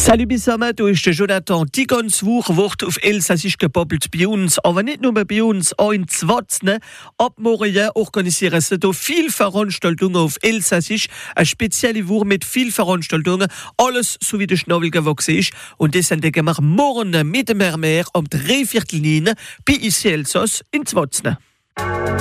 Salut Bissama, du ist der Jonathan. Die ganze Woche wird auf Elsassisch gepoppelt bei uns. Aber nicht nur bei uns, auch in Zwatzne. Ab morgen organisieren sie da viele Veranstaltungen auf Elsassisch. Eine spezielle Woche mit vielen Veranstaltungen. Alles so wie der Schnabel gewachsen ist. Und das sind wir morgen mit dem Meer um 3/4 bei IC Elsass in Zwatzne.